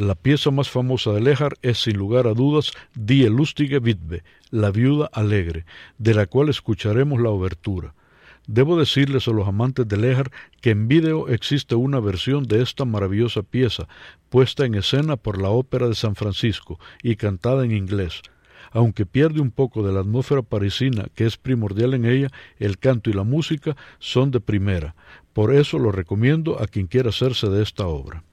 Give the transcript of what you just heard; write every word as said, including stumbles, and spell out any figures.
La pieza más famosa de Lehár es sin lugar a dudas Die lustige Witwe, la viuda alegre, de la cual escucharemos la obertura. Debo decirles a los amantes de Lehár que en vídeo existe una versión de esta maravillosa pieza, puesta en escena por la Ópera de San Francisco y cantada en inglés. Aunque pierde un poco de la atmósfera parisina que es primordial en ella, el canto y la música son de primera. Por eso lo recomiendo a quien quiera hacerse de esta obra.